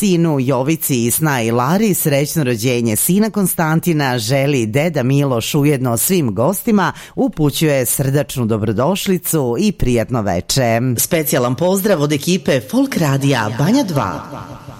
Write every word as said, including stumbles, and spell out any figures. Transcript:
Sinu Jovici i snaji Lari srećno rođenje sina Konstantina želi deda Miloš, ujedno svim gostima upućuje srdačnu dobrodošlicu i prijatno veče. Specijalan pozdrav od ekipe Folk Radija Banja dva.